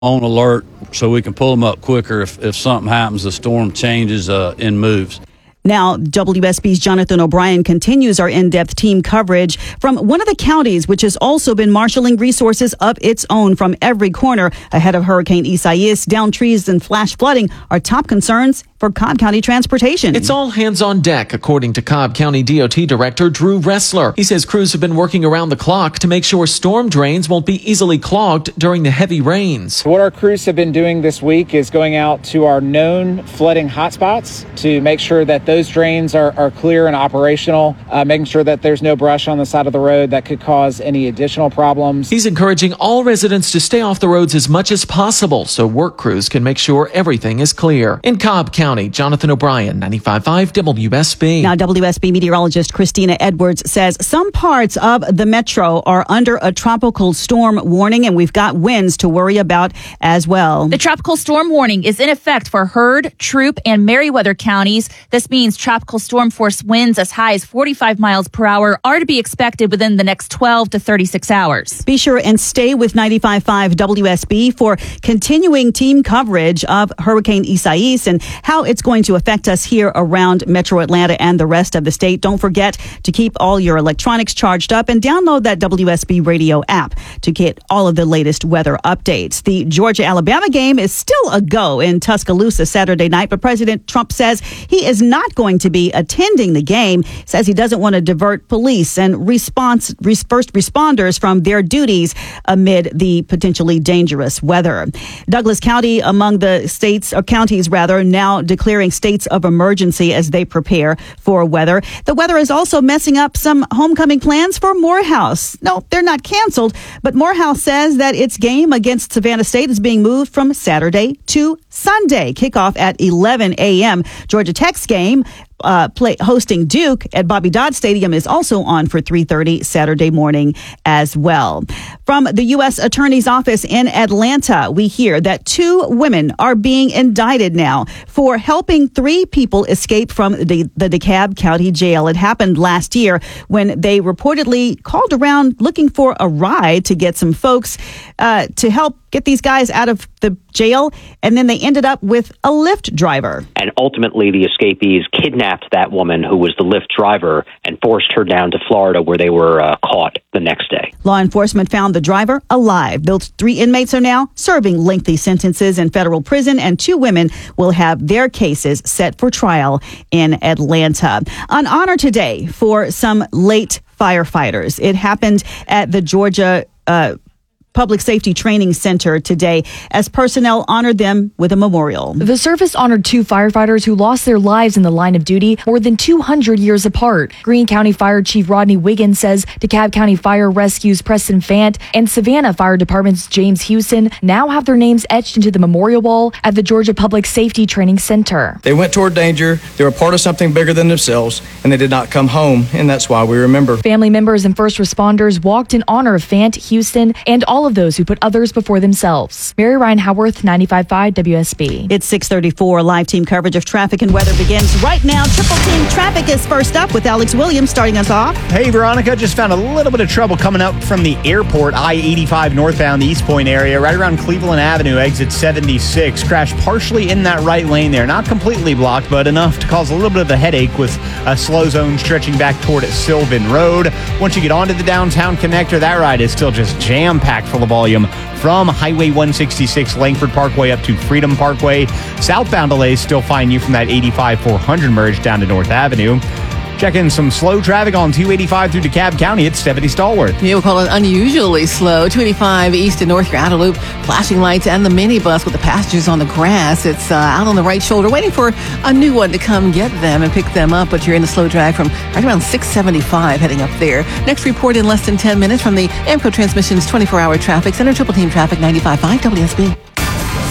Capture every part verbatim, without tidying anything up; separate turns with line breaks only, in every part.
on alert so we can pull them up quicker if, if something happens, the storm changes uh, and moves.
Now, W S B's Jonathan O'Brien continues our in-depth team coverage from one of the counties, which has also been marshaling resources of its own from every corner ahead of Hurricane Isaias. Downed trees and flash flooding are top concerns for Cobb County transportation.
It's all hands on deck, according to Cobb County D O T Director Drew Ressler. He says crews have been working around the clock to make sure storm drains won't be easily clogged during the heavy rains.
What our crews have been doing this week is going out to our known flooding hotspots to make sure that those drains are, are clear and operational, uh, making sure that there's no brush on the side of the road that could cause any additional problems.
He's encouraging all residents to stay off the roads as much as possible so work crews can make sure everything is clear. In Cobb County, Jonathan O'Brien, ninety-five point five W S B.
Now, W S B meteorologist Christina Edwards says some parts of the metro are under a tropical storm warning, and we've got winds to worry about as well.
The tropical storm warning is in effect for Heard, Troup, and Meriwether counties. This means tropical storm force winds as high as forty-five miles per hour are to be expected within the next twelve to thirty-six hours.
Be sure and stay with ninety-five point five W S B for continuing team coverage of Hurricane Isaias and how it's going to affect us here around Metro Atlanta and the rest of the state. Don't forget to keep all your electronics charged up and download that W S B radio app to get all of the latest weather updates. The Georgia-Alabama game is still a go in Tuscaloosa Saturday night, but President Trump says he is not going to be attending the game. Says he doesn't want to divert police and response first responders from their duties amid the potentially dangerous weather. Douglas County among the states or counties rather now declaring states of emergency as they prepare for weather. The weather is also messing up some homecoming plans for Morehouse. No, they're not canceled, but Morehouse says that its game against Savannah State is being moved from Saturday to Sunday. Kickoff at eleven a.m. Georgia Tech's game Uh, play, hosting Duke at Bobby Dodd Stadium is also on for three thirty Saturday morning as well. From the U S Attorney's Office in Atlanta, we hear that two women are being indicted now for helping three people escape from the, the DeKalb County Jail. It happened last year when they reportedly called around looking for a ride to get some folks uh, to help get these guys out of the jail, and then they ended up with a Lyft driver.
And ultimately, the escapees kidnapped that woman who was the Lyft driver and forced her down to Florida, where they were uh, caught the next day.
Law enforcement found the driver alive. Those three inmates are now serving lengthy sentences in federal prison, and two women will have their cases set for trial in Atlanta. An honor today for some late firefighters. It happened at the Georgia uh Public Safety Training Center today as personnel honored them with a memorial.
The service honored two firefighters who lost their lives in the line of duty more than two hundred years apart. Greene County Fire Chief Rodney Wiggins says DeKalb County Fire Rescue's Preston Fant and Savannah Fire Department's James Houston now have their names etched into the memorial wall at the Georgia Public Safety Training Center.
They went toward danger, they were part of something bigger than themselves, and they did not come home, and that's why we remember.
Family members and first responders walked in honor of Fant, Houston, and all of those who put others before themselves. Mary Ryan Howarth, ninety-five point five W S B.
It's six thirty-four. Live team coverage of traffic and weather begins right now. Triple team traffic is first up with Alex Williams starting us off.
Hey, Veronica, just found a little bit of trouble coming up from the airport, I eighty-five northbound, the East Point area, right around Cleveland Avenue, exit seventy-six. Crashed partially in that right lane there. Not completely blocked, but enough to cause a little bit of a headache with a slow zone stretching back toward Sylvan Road. Once you get onto the downtown connector, that ride is still just jam-packed full of volume from Highway one sixty-six Langford Parkway up to Freedom Parkway. Southbound delays still find you from that eighty-five four hundred merge down to North Avenue. Checking some slow traffic on two eighty-five through DeKalb County. It's Stephanie Stallworth.
Yeah, we'll call it unusually slow. two eighty-five east and north, your outer loop, flashing lights, and the minibus with the passengers on the grass. It's uh, out on the right shoulder, waiting for a new one to come get them and pick them up. But you're in the slow drag from right around six seventy-five heading up there. Next report in less than ten minutes from the AMCO Transmissions twenty-four hour traffic center. Triple team traffic, ninety-five point five W S B.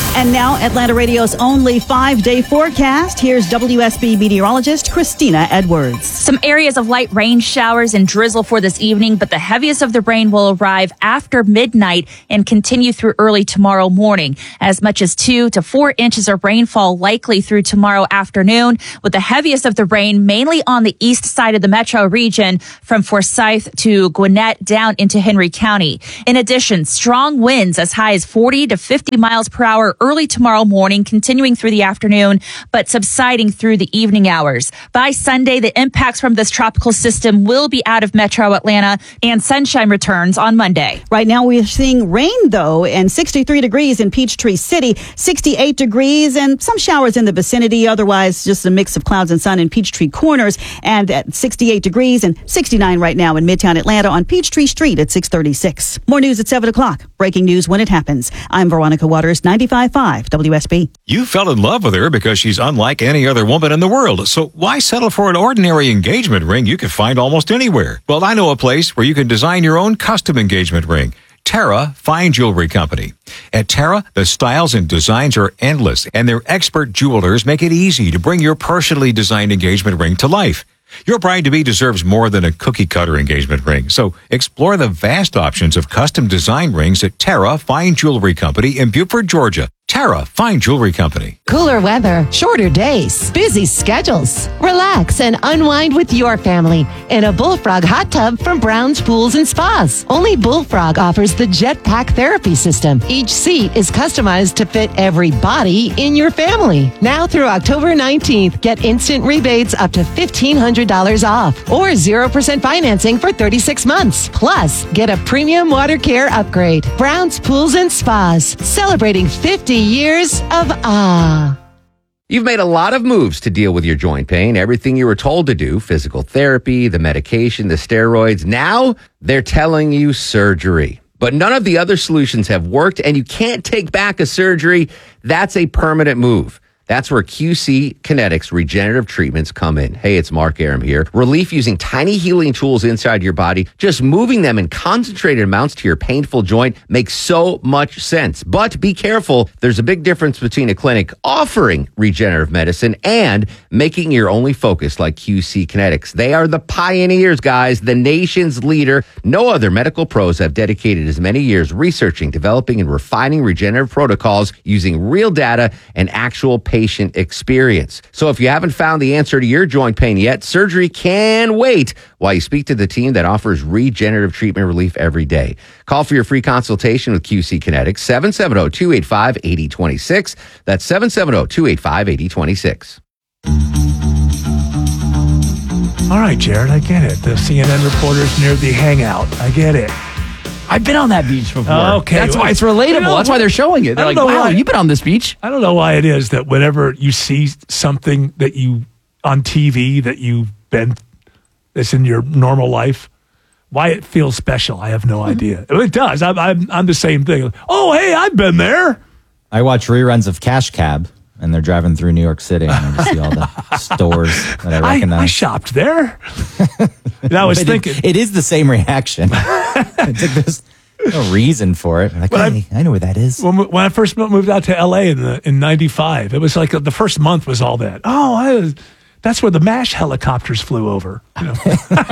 And now, Atlanta Radio's only five-day forecast. Here's W S B meteorologist Christina Edwards.
Some areas of light rain showers and drizzle for this evening, but the heaviest of the rain will arrive after midnight and continue through early tomorrow morning. As much as two to four inches of rainfall likely through tomorrow afternoon, with the heaviest of the rain mainly on the east side of the metro region from Forsyth to Gwinnett down into Henry County. In addition, strong winds as high as forty to fifty miles per hour early tomorrow morning, continuing through the afternoon, but subsiding through the evening hours. By Sunday, the impacts from this tropical system will be out of metro Atlanta, and sunshine returns on Monday.
Right now, we're seeing rain, though, and sixty-three degrees in Peachtree City, sixty-eight degrees, and some showers in the vicinity. Otherwise, just a mix of clouds and sun in Peachtree Corners, and at sixty-eight degrees and sixty-nine right now in Midtown Atlanta on Peachtree Street at six thirty-six. More news at seven o'clock. Breaking news when it happens. I'm Veronica Waters, ninety-five point five W S B.
You fell in love with her because she's unlike any other woman in the world. So why settle for an ordinary engagement ring you could find almost anywhere? Well, I know a place where you can design your own custom engagement ring. Terra Fine Jewelry Company. At Terra, the styles and designs are endless, and their expert jewelers make it easy to bring your personally designed engagement ring to life. Your bride-to-be deserves more than a cookie-cutter engagement ring, so explore the vast options of custom design rings at Terra Fine Jewelry Company in Beaufort, Georgia. Terra Fine Jewelry Company.
Cooler weather, shorter days, busy schedules. Relax and unwind with your family in a Bullfrog hot tub from Brown's Pools and Spas. Only Bullfrog offers the Jetpack therapy system. Each seat is customized to fit every body in your family. Now through October nineteenth, get instant rebates up to fifteen hundred dollars off or zero percent financing for thirty-six months. Plus, get a premium water care upgrade. Brown's Pools and Spas, celebrating fifty years of ah.
You've made a lot of moves to deal with your joint pain. Everything you were told to do, physical therapy, the medication, the steroids. Now they're telling you surgery. But none of the other solutions have worked, and you can't take back a surgery. That's a permanent move. That's where Q C Kinetics regenerative treatments come in. Hey, it's Mark Aram here. Relief using tiny healing tools inside your body, just moving them in concentrated amounts to your painful joint makes so much sense. But be careful. There's a big difference between a clinic offering regenerative medicine and making your only focus like Q C Kinetics. They are the pioneers, guys, the nation's leader. No other medical pros have dedicated as many years researching, developing, and refining regenerative protocols using real data and actual patient patient experience. So if you haven't found the answer to your joint pain yet, surgery can wait while you speak to the team that offers regenerative treatment relief every day. Call for your free consultation with Q C Kinetics, seven seven zero, two eight five, eight zero two six. That's seven seven zero, two eight five, eight zero two six.
All right, Jared, I get it. The C N N reporters near the hangout. I get it.
I've been on that beach before.
Okay.
That's why it's relatable. You know, That's why they're showing it. They're like, wow, why, you've been on this beach.
I don't know why it is that whenever you see something that you, on T V, that you've been, that's in your normal life, why it feels special, I have no mm-hmm. idea. It does. I'm, I'm, I'm the same thing. Oh, hey, I've been there.
I watch reruns of Cash Cab, and they're driving through New York City, and I just see all the stores that I recognize.
I, I shopped there. And I was
it,
thinking.
It is the same reaction. It's like there's no reason for it. Like, hey, I, I know where that is.
When, when I first moved out to L A in the in ninety-five, it was like the first month was all that. Oh, I was, that's where the MASH helicopters flew over. You know?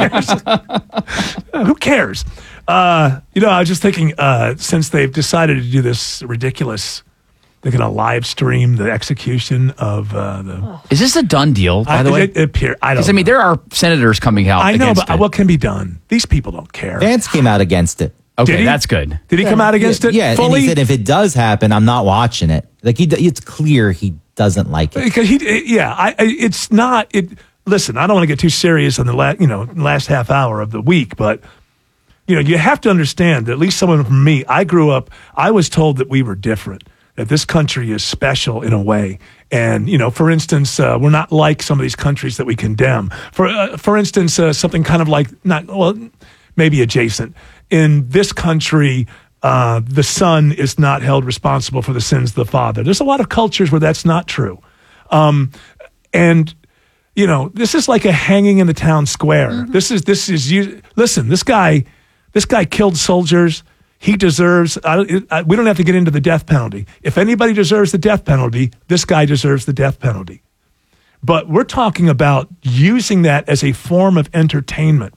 Who cares? Uh, you know, I was just thinking, uh, since they've decided to do this ridiculous, they're going to live stream the execution of uh, the.
Is this a done deal? By
I,
the way,
it, it appear, I don't.
I mean, there are senators coming out.
I know,
against
but
it.
what can be done? These people don't care.
Vance came out against it.
Okay, that's good.
Did he
yeah,
come out against
yeah,
it?
Yeah,
fully?
and he said if it does happen, I'm not watching it. Like he, it's clear he doesn't like it.
Because he, yeah, I, it's not. It. Listen, I don't want to get too serious on the last, you know, last half hour of the week, but you know, you have to understand that at least someone from me, I grew up. I was told that we were different. That this country is special in a way. And, you know, for instance, uh, we're not like some of these countries that we condemn. For uh, for instance, uh, something kind of like, not well, maybe adjacent. In this country, uh, the son is not held responsible for the sins of the father. There's a lot of cultures where that's not true. Um, and, you know, this is like a hanging in the town square. Mm-hmm. This is, this is, you. Listen, this guy, this guy killed soldiers. he deserves, I, I, we don't have to get into the death penalty. If anybody deserves the death penalty, this guy deserves the death penalty. But we're talking about using that as a form of entertainment.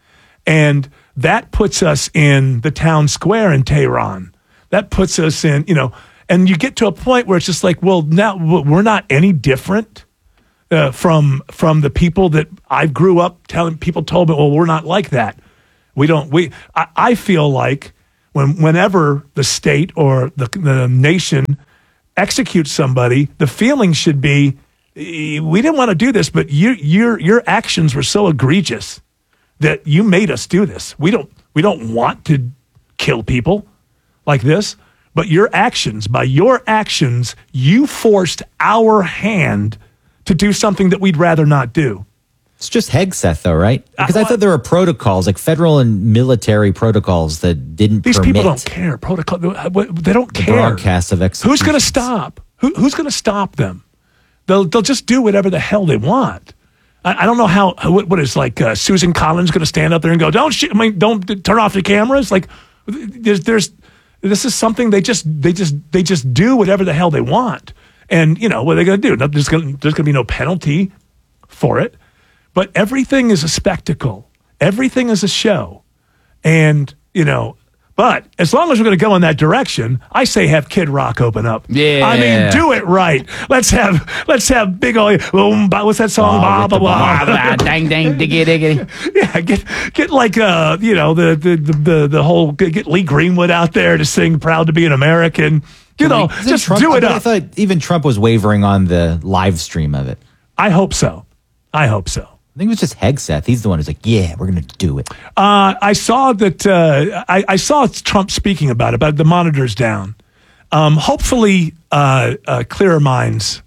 And that puts us in the town square in Tehran. That puts us in, you know, and you get to a point where it's just like, well, now we're not any different uh, from from the people that I grew up telling. People told me, well, we're not like that. We don't. We. I, I feel like when whenever the state or the, the nation executes somebody, the feeling should be, we didn't want to do this, but you, your your actions were so egregious that you made us do this. We don't we don't want to kill people like this. But your actions, by your actions, you forced our hand to do something that we'd rather not do.
It's just Hegseth, though, right? Because I, I thought there were protocols, like federal and military protocols that didn't
These
permit
people don't care. Protocol, they don't
the
care.
Broadcast of executions.
Who's going to stop? Who, who's going to stop them? They'll they'll just do whatever the hell they want. I, I don't know how. What, what is like uh, Susan Collins going to stand up there and go, "Don't shoot, I mean, don't turn off the cameras"? Like there's there's. This is something they just they just they just do whatever the hell they want, and you know what are they going to do? No, there's going there's going to be no penalty for it, but everything is a spectacle, everything is a show, and you know. But as long as we're going to go in that direction, I say have Kid Rock open up.
Yeah,
I mean do it right. Let's have let's have big old boom. What's that song?
Oh,
blah blah blah.
Dang dang diggy diggy.
Yeah, get get like uh you know the the the the, the whole get Lee Greenwood out there to sing "Proud to Be an American." You know,
Isn't
just
Trump,
do it
I
up.
thought even Trump was wavering on the live stream of it.
I hope so. I hope so.
I think it was just Hegseth. He's the one who's like, "Yeah, we're going to do it."
Uh, I saw that. Uh, I, I saw Trump speaking about it, but the monitor's down. Um, hopefully, uh, uh, clearer minds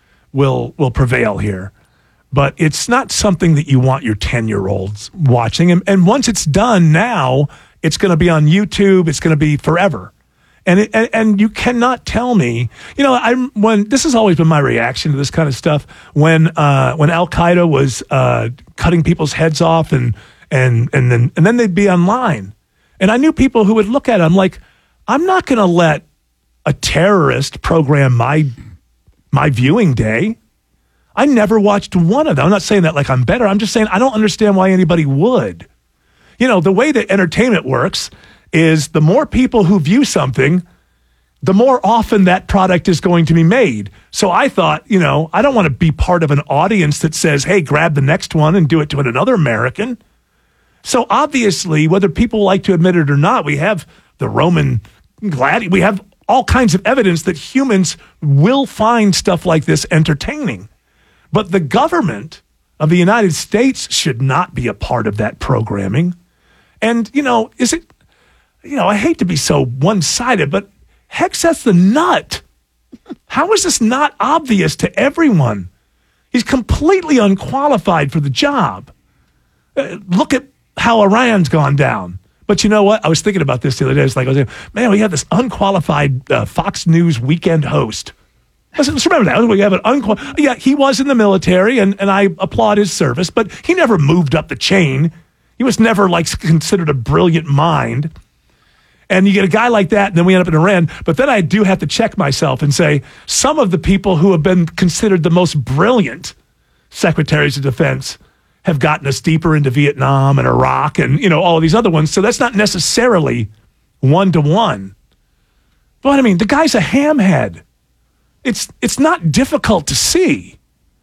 will will prevail here. But it's not something that you want your ten-year-olds watching. And, and once it's done, now it's going to be on YouTube. It's going to be forever. And, it, and and you cannot tell me, you know, I when this has always been my reaction to this kind of stuff. When uh, when Al Qaeda was uh, cutting people's heads off, and and and then and then they'd be online, and I knew people who would look at it. I'm like, I'm not going to let a terrorist program my my viewing day. I never watched one of them. I'm not saying that like I'm better. I'm just saying I don't understand why anybody would. You know, the way that entertainment works is the more people who view something, the more often that product is going to be made. So I thought, you know, I don't want to be part of an audience that says, hey, grab the next one and do it to another American. So obviously, whether people like to admit it or not, we have the Roman gladiator. We have all kinds of evidence that humans will find stuff like this entertaining. But the government of the United States should not be a part of that programming. And, you know, is it, you know, I hate to be so one-sided, but Hegseth's the nut. How is this not obvious to everyone? He's completely unqualified for the job. Uh, look at how Iran's gone down. But you know what? I was thinking about this the other day. It's like, I was like, man, we have this unqualified uh, Fox News weekend host. Let's, let's remember that. We have an unqualified. Yeah, he was in the military, and, and I applaud his service, but he never moved up the chain. He was never like considered a brilliant mind. And you get a guy like that, and then we end up in Iran. But then I do have to check myself and say, some of the people who have been considered the most brilliant secretaries of defense have gotten us deeper into Vietnam and Iraq and, you know, all of these other ones. So that's not necessarily one-to-one. But, I mean, the guy's a hamhead. It's it's not difficult to see.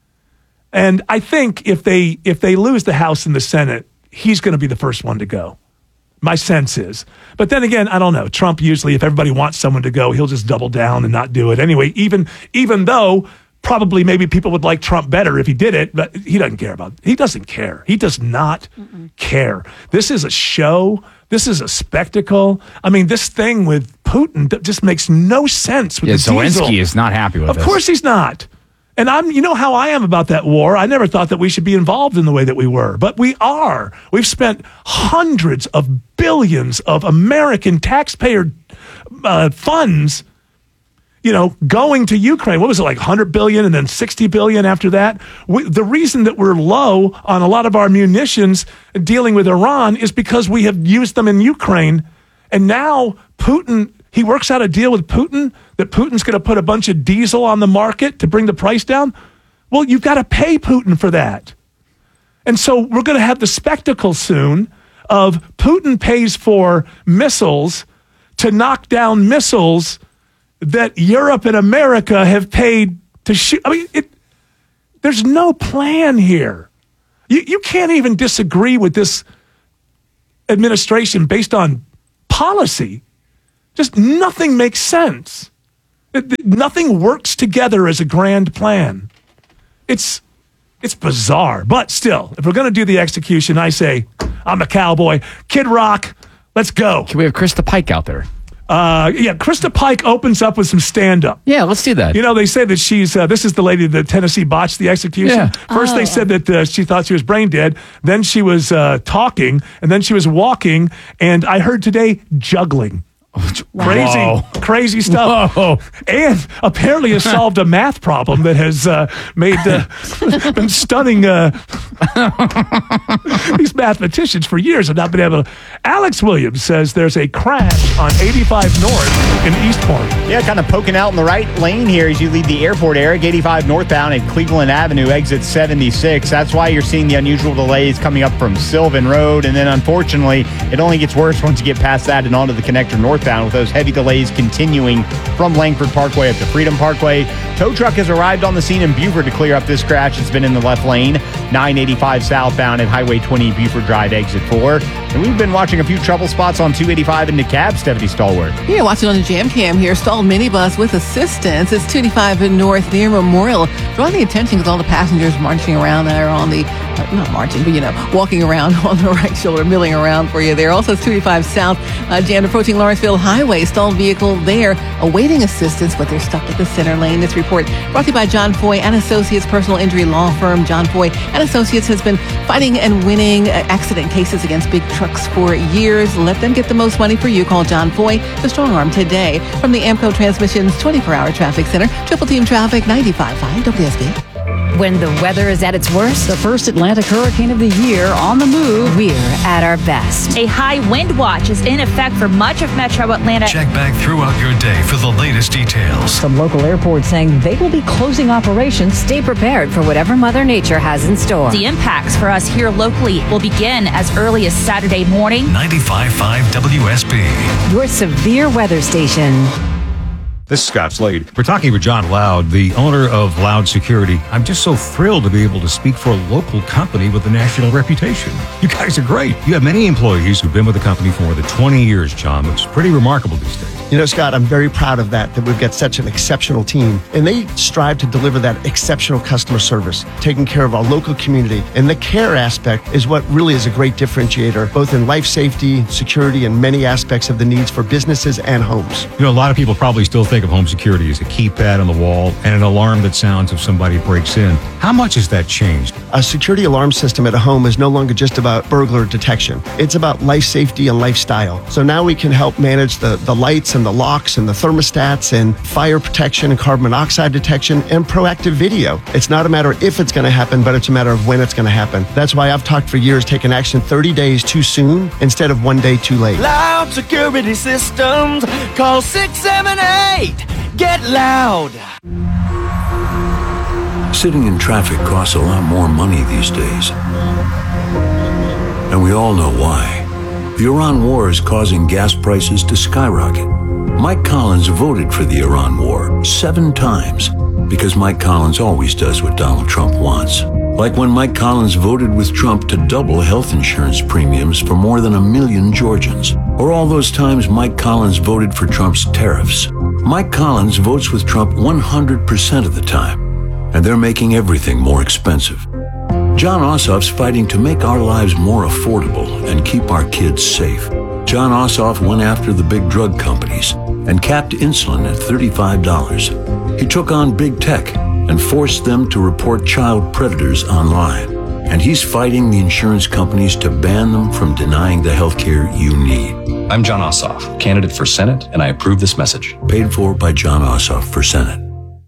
And I think if they if they lose the House and the Senate, he's going to be the first one to go. My sense is. But then again, I don't know. Trump usually, if everybody wants someone to go, he'll just double down and not do it. Anyway, even even though probably maybe people would like Trump better if he did it, but he doesn't care about it. He doesn't care. He does not Mm-mm. care. This is a show. This is a spectacle. I mean, this thing with Putin just makes no sense with
yeah,
the
Zelensky
diesel.
is not happy with
Of
this.
course he's not. And I'm, you know how I am about that war. I never thought that we should be involved in the way that we were, but we are. We've spent hundreds of billions of American taxpayer uh, funds, you know, going to Ukraine. What was it, like one hundred billion and then sixty billion after that? We, the reason that we're low on a lot of our munitions dealing with Iran is because we have used them in Ukraine And now Putin, he works out a deal with Putin that Putin's going to put a bunch of diesel on the market to bring the price down. Well, you've got to pay Putin for that. And so we're going to have the spectacle soon of Putin pays for missiles to knock down missiles that Europe and America have paid to shoot. I mean, it, there's no plan here. You, you can't even disagree with this administration based on policy. Just nothing makes sense. It, it, nothing works together as a grand plan. It's it's bizarre, but still, if we're going to do the execution, I say, I'm a cowboy. Kid Rock, let's go.
Can we have Krista Pike out there?
Uh, yeah, Krista Pike opens up with some stand-up.
Yeah, let's do that.
You know, they say that she's, uh, this is the lady that Tennessee botched the execution.
Yeah.
First
Oh.
they said that uh, she thought she was brain dead. Then she was uh, talking, and then she was walking, and I heard today juggling. Crazy,
Whoa.
crazy stuff.
Whoa.
And apparently has solved a math problem that has uh, made uh, been stunning uh, these mathematicians for years have not been able to. Alex Williams says there's a crash on eighty-five North in East Point.
Yeah, kind of poking out in the right lane here as you leave the airport, Eric. eighty-five northbound at Cleveland Avenue, exit seventy-six. That's why you're seeing the unusual delays coming up from Sylvan Road. And then, unfortunately, it only gets worse once you get past that and onto the connector northbound, with those heavy delays continuing from Langford Parkway up to Freedom Parkway. Tow truck has arrived on the scene in Buford to clear up this crash. It's been in the left lane. nine eighty-five southbound at Highway twenty, Buford Drive, exit four. And we've been watching a few trouble spots on two eighty-five in DeKalb, Stephanie Stallworth.
Yeah, watching on the Jam Cam here. Stalled minibus with assistance. It's two eighty-five north near Memorial. Drawing the attention with all the passengers marching around there on the, uh, not marching, but, you know, walking around on the right shoulder, milling around for you there. Also, it's two eighty-five south, uh, jammed approaching Lawrenceville Highway. Stalled vehicle there awaiting assistance, but they're stuck at the center lane. This report brought to you by John Foy and Associates personal injury law firm. John Foy and Associates has been fighting and winning uh, accident cases against big trucks for years. Let them get the most money for you. Call John Foy, the strong arm, today. From the Amco Transmissions twenty-four hour traffic center, Triple Team Traffic, ninety-five point five W S B.
When the weather is at its worst, the first Atlantic hurricane of the year on the move, we're at our best.
A high wind watch is in effect for much of metro Atlanta.
Check back throughout your day for the latest details.
Some local airports saying they will be closing operations. Stay prepared for whatever Mother Nature has in store.
The impacts for us here locally will begin as early as Saturday morning.
ninety-five point five W S B.
Your severe weather station.
This is Scott Slade. We're talking with John Loud, the owner of Loud Security. I'm just so thrilled to be able to speak for a local company with a national reputation. You guys are great. You have many employees who've been with the company for more than twenty years, John. It's pretty remarkable these days.
You know, Scott, I'm very proud of that, that we've got such an exceptional team. And they strive to deliver that exceptional customer service, taking care of our local community. And the care aspect is what really is a great differentiator, both in life safety, security, and many aspects of the needs for businesses and homes.
You know, a lot of people probably still think of home security as a keypad on the wall and an alarm that sounds if somebody breaks in. How much has that changed?
A security alarm system at a home is no longer just about burglar detection. It's about life safety and lifestyle. So now we can help manage the, the lights and the locks and the thermostats and fire protection and carbon monoxide detection and proactive video. It's not a matter of if it's going to happen, but it's a matter of when it's going to happen. That's why I've talked for years, taking action thirty days too soon instead of one day too late.
Loud Security Systems. Call six seven eight. Get loud.
Sitting in traffic costs a lot more money these days. And we all know why. The Iran war is causing gas prices to skyrocket. Mike Collins voted for the Iran war seven times because Mike Collins always does what Donald Trump wants. Like when Mike Collins voted with Trump to double health insurance premiums for more than a million Georgians. Or all those times Mike Collins voted for Trump's tariffs. Mike Collins votes with Trump one hundred percent of the time. And they're making everything more expensive. John Ossoff's fighting to make our lives more affordable and keep our kids safe. John Ossoff went after the big drug companies and capped insulin at thirty-five dollars. He took on big tech and forced them to report child predators online. And he's fighting the insurance companies to ban them from denying the health care you need.
I'm John Ossoff, candidate for Senate, and I approve this message.
Paid for by John Ossoff for Senate.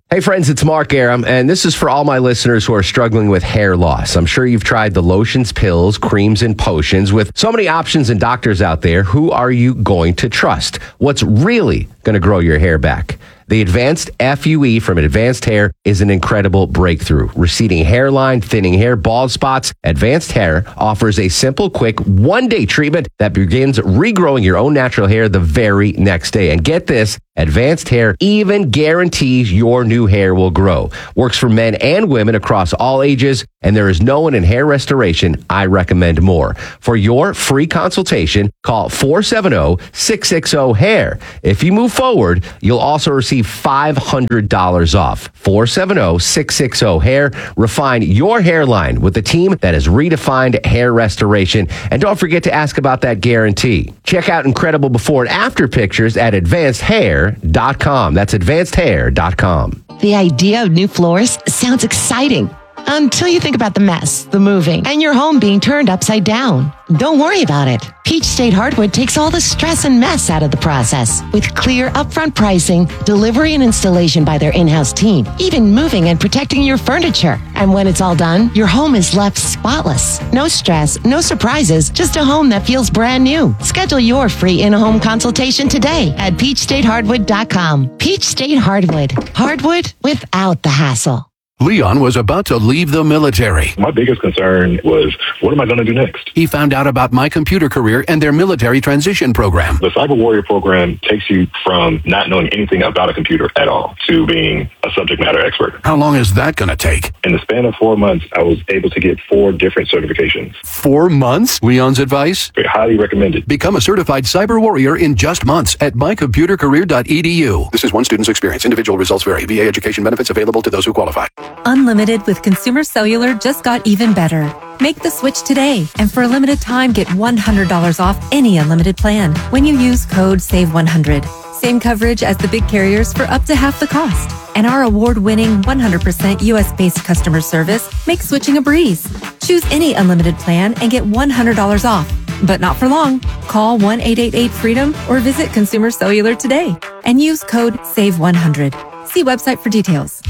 Hey friends, it's Mark Aram, and this is for all my listeners who are struggling with hair loss. I'm sure you've tried the lotions, pills, creams, and potions. With so many options and doctors out there, who are you going to trust? What's really going to grow your hair back? The Advanced F U E from Advanced Hair is an incredible breakthrough. Receding hairline, thinning hair, bald spots, Advanced Hair offers a simple, quick, one-day treatment that begins regrowing your own natural hair the very next day. And get this, Advanced Hair even guarantees your new hair will grow. Works for men and women across all ages, and there is no one in hair restoration I recommend more. For your free consultation, call four seven zero, six six zero, hair. If you move forward, you'll also receive five hundred dollars off. four seven zero, six six zero, hair. Refine your hairline with a team that has redefined hair restoration. And don't forget to ask about that guarantee. Check out incredible before and after pictures at advanced hair dot com. That's advanced hair dot com.
The idea of new floors sounds exciting until you think about the mess, the moving, and your home being turned upside down. Don't worry about it. Peach State Hardwood takes all the stress and mess out of the process with clear upfront pricing, delivery and installation by their in-house team, even moving and protecting your furniture. And when it's all done, your home is left spotless. No stress, no surprises, just a home that feels brand new. Schedule your free in-home consultation today at peach state hardwood dot com. Peach State Hardwood. Hardwood without the hassle.
Leon was about to leave the military.
My biggest concern was, what am I going to do next?
He found out about My Computer Career and their military transition program.
The Cyber Warrior program takes you from not knowing anything about a computer at all to being a subject matter expert.
How long is that going to take?
In the span of four months, I was able to get four different certifications.
Four months? Leon's advice?
Very highly recommended.
Become a certified Cyber Warrior in just months at my computer career dot e d u. This is one student's experience. Individual results vary. V A education benefits available to those who qualify.
Unlimited with Consumer Cellular just got even better. Make the switch today, and for a limited time, get one hundred dollars off any unlimited plan when you use code save one hundred. Same coverage as the big carriers for up to half the cost. And our award-winning one hundred percent U S-based customer service makes switching a breeze. Choose any unlimited plan and get one hundred dollars off. But not for long. Call one eight eight eight freedom or visit Consumer Cellular today and use code save one hundred. See website for details.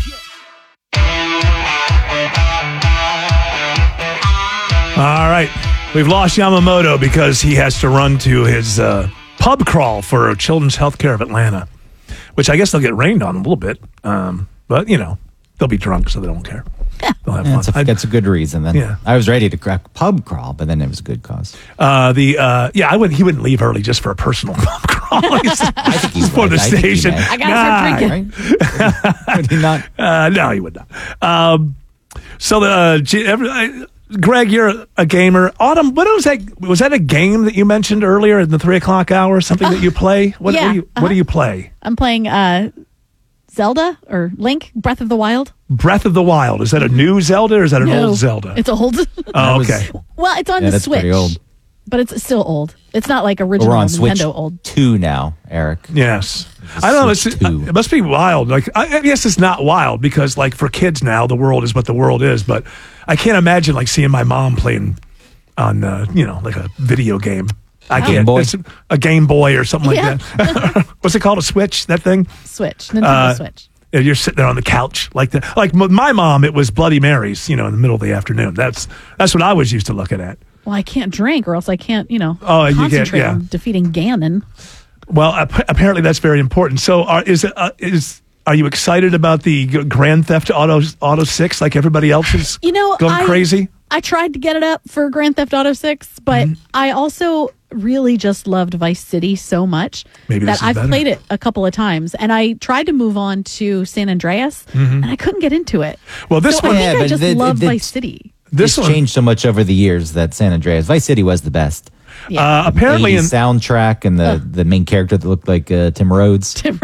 All right. We've lost Yamamoto because he has to run to his uh, pub crawl for Children's Healthcare of Atlanta, which I guess they'll get rained on a little bit. Um, but, you know, they'll be drunk, so they don't care. They'll have
Yeah,
fun.
that's, a, that's a good reason. Then
Yeah.
I was ready to crack pub crawl, but then it was a good cause.
Uh, the uh, yeah, I would. He wouldn't leave early just for a personal pub crawl. I think
he's
for
right.
the
I think he
station.
may.
I
gotta start drinking. Would he not?
Uh, no, he would not. Um, so the uh, G- every, I, Greg, you're a gamer. Autumn, what was that? Was that a game that you mentioned earlier in the three o'clock hour? Something that you play? What,
yeah,
what, do, you,
uh-huh.
what do you play?
I'm playing uh, Zelda or Link, Breath of the Wild.
Breath of the Wild. Is that a new Zelda or is that an
No,
old Zelda?
It's old.
Oh, okay.
Well, it's on
Yeah,
the
that's
Switch,
pretty old.
but it's still old. It's not like original
We're on
Nintendo
Switch
old.
two now, Eric.
Yes. I don't know. It's, it must be wild. Like, I, I guess it's not wild because, like, for kids now, the world is what the world is. But I can't imagine, like, seeing my mom playing on, uh, you know, like a video game. I
Game
can't.
Boy?
It's a Game Boy or something
Yeah.
like that. What's it called? A Switch? That thing?
Switch, Nintendo
Uh,
Switch.
And you're sitting there on the couch like that. Like m- my mom, it was Bloody Marys, you know, in the middle of the afternoon. That's that's what I was used to looking at.
Well, I can't drink, or else I can't, you know,
Oh, you can't-
concentrate
yeah.
on defeating Ganon.
Well, ap- apparently that's very important. So, are, is it uh, is are you excited about the G- Grand Theft Auto Auto Six like everybody else is?
You know,
going
I,
crazy.
I tried to get it up for Grand Theft Auto six, but
Mm-hmm.
I also really just loved Vice City so much
Maybe this
that
is
I've
better.
played it a couple of times, and I tried to move on to San Andreas,
Mhm.
and I couldn't get into it.
Well, this
so
one-
I think
Yeah,
I
but
just
the-
love
the-
Vice City.
This
it's
one-
changed so much over the years that San Andreas, Vice City was the best.
Yeah.
Uh, apparently, in,
eighties soundtrack and the, the main character that looked like uh, Tim Rhodes.
Tim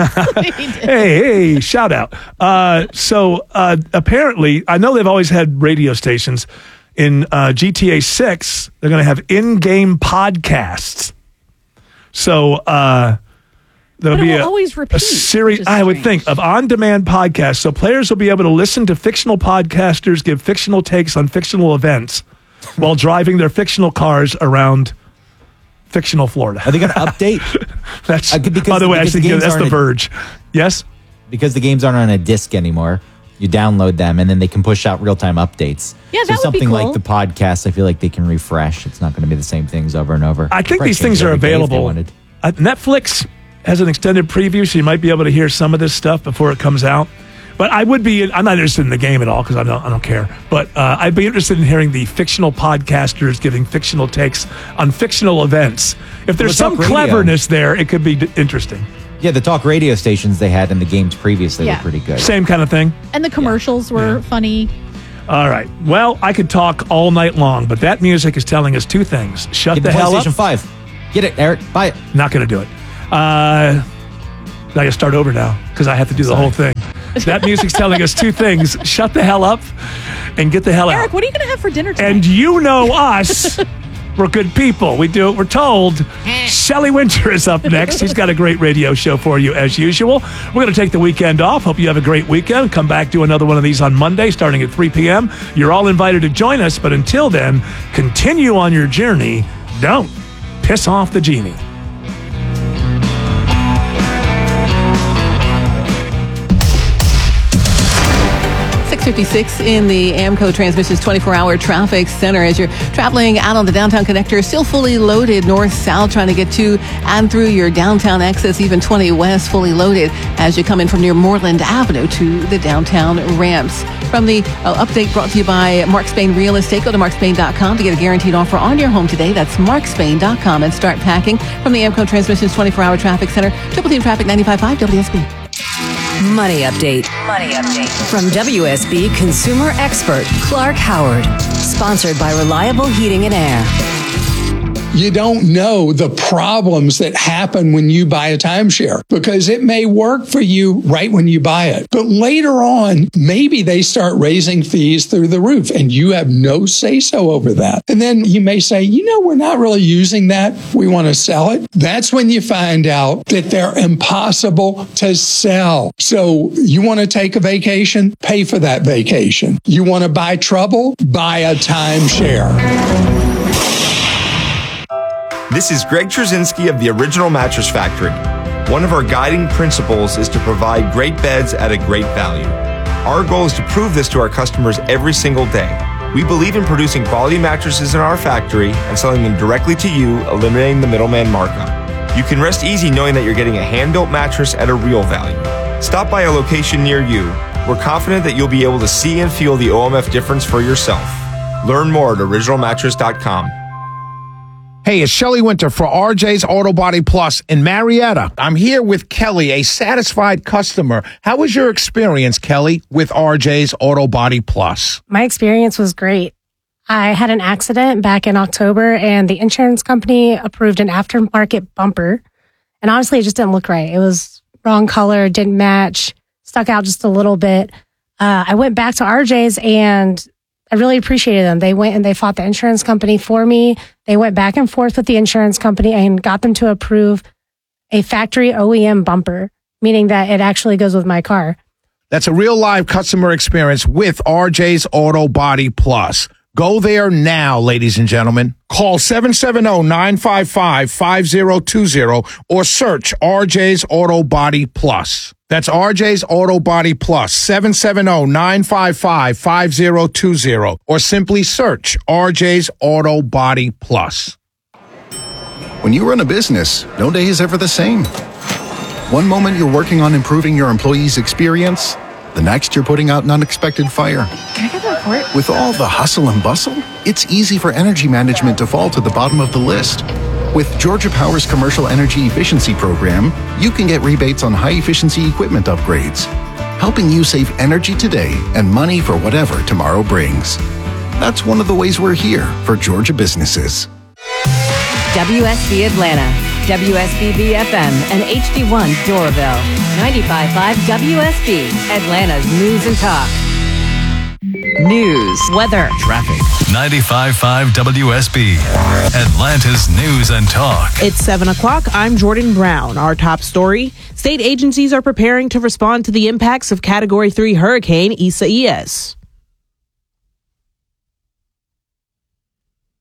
hey, hey, shout out. Uh, so uh, apparently, I know they've always had radio stations. In uh, G T A six, they're going to have in-game podcasts. So uh, there'll
But it
be
will
a,
always
a
repeat,
series,
which is
I would think, of on-demand podcasts. So players will be able to listen to fictional podcasters give fictional takes on fictional events while driving their fictional cars around fictional Florida.
Are they going to update?
That's
Uh, because-
by the way, I
because
think
games
that's the
aren't-
Verge. Yes.
because the games aren't on a disc anymore. You download them, and then they can push out real-time updates.
Yeah,
so
that would be
something
cool.
like the podcast, I feel like they can refresh. It's not going to be the same things over and over.
I think
Probably
these
change
things
it
are
every day if they
available.
wanted.
Uh, Netflix has an extended preview, so you might be able to hear some of this stuff before it comes out. But I would be, I'm not interested in the game at all because I don't, I don't care. But uh, I'd be interested in hearing the fictional podcasters giving fictional takes on fictional events. If there's
Well,
some
talk radio.
cleverness there, it could be d- interesting.
Yeah, the talk radio stations they had in the games previously
Yeah.
were pretty good.
Same kind of thing.
And the commercials were funny.
All right. Well, I could talk all night long, but that music is telling us two things. Shut
Get
the
the
hell up.
PlayStation five. Get it, Eric. Buy it.
Not going to do it. Uh, I got to start over now because I have to do the
Sorry.
whole thing. That music's telling us two things. Shut the hell up and get the hell out.
Eric, what are you going to have for dinner tonight?
And you know us. We're good people. We do what we're told. Shelley Winter is up next. He's got a great radio show for you as usual. We're going to take the weekend off. Hope you have a great weekend. Come back, do another one of these on Monday starting at three p.m. You're all invited to join us, but until then, continue on your journey. Don't piss off the genie.
six fifty-six in the AMCO Transmissions twenty-four hour traffic center as you're traveling out on the downtown connector, still fully loaded north-south, trying to get to and through your downtown exits, even twenty west fully loaded as you come in from near Moreland Avenue to the downtown ramps. From the uh, update brought to you by Mark Spain Real Estate, go to mark spain dot com to get a guaranteed offer on your home today. That's mark spain dot com and start packing. From the AMCO Transmissions twenty-four hour traffic center, Triple Team Traffic ninety-five point five W S B.
Money update. Money update. From W S B consumer expert Clark Howard. Sponsored by Reliable Heating and Air.
You don't know the problems that happen when you buy a timeshare because it may work for you right when you buy it. But later on, maybe they start raising fees through the roof and you have no say so over that. And then you may say, you know, we're not really using that. We want to sell it. That's when you find out that they're impossible to sell. So you want to take a vacation? Pay for that vacation. You want to buy trouble? Buy a timeshare.
This is Greg Trzynski of the Original Mattress Factory. One of our guiding principles is to provide great beds at a great value. Our goal is to prove this to our customers every single day. We believe in producing quality mattresses in our factory and selling them directly to you, eliminating the middleman markup. You can rest easy knowing that you're getting a hand-built mattress at a real value. Stop by a location near you. We're confident that you'll be able to see and feel the O M F difference for yourself. Learn more at original mattress dot com.
Hey, it's Shelley Winter for R J's Auto Body Plus in Marietta. I'm here with Kelly, a satisfied customer. How was your experience, Kelly, with R J's Auto Body Plus?
My experience was great. I had an accident back in October and the insurance company approved an aftermarket bumper. And honestly, it just didn't look right. It was wrong color, didn't match, stuck out just a little bit. Uh, I went back to R J's and I really appreciated them. They went and they fought the insurance company for me. They went back and forth with the insurance company and got them to approve a factory O E M bumper, meaning that it actually goes with my car.
That's a real live customer experience with R J's Auto Body Plus. Go there now, ladies and gentlemen. Call seven seven zero, nine five five, five zero two zero or search R J's Auto Body Plus. That's R J's Auto Body Plus, seven seven zero, nine five five, five zero two zero or simply search R J's Auto Body Plus.
When you run a business, no day is ever the same. One moment you're working on improving your employees' experience, the next you're putting out an unexpected fire.
Can I get the report?
With all the hustle and bustle, it's easy for energy management to fall to the bottom of the list. With Georgia Power's Commercial Energy Efficiency Program, you can get rebates on high-efficiency equipment upgrades, helping you save energy today and money for whatever tomorrow brings. That's one of the ways we're here for Georgia businesses.
W S B Atlanta, W S B B F M, and H D one Doraville. ninety-five point five W S B, Atlanta's news and talk.
News, weather,
Traffic. ninety-five point five W S B, Atlanta's news and talk.
It's seven o'clock. I'm Jordan Brown. Our top story, state agencies are preparing to respond to the impacts of Category three Hurricane Isaias.